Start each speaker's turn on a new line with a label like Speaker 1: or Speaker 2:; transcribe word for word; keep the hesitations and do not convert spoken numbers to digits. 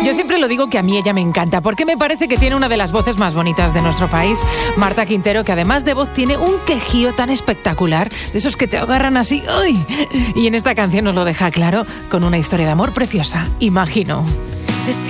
Speaker 1: Yo siempre lo digo que a mí ella me encanta, porque me parece que tiene una de las voces más bonitas de nuestro país. Marta Quintero, que además de voz tiene un quejío tan espectacular, de esos que te agarran así. ¡Uy! Y en esta canción nos lo deja claro con una historia de amor preciosa, Imagino.